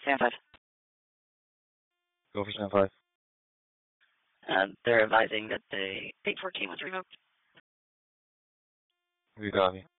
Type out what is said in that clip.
Stand 5. Go for stand 5. They're advising that the 814 was revoked. We copy.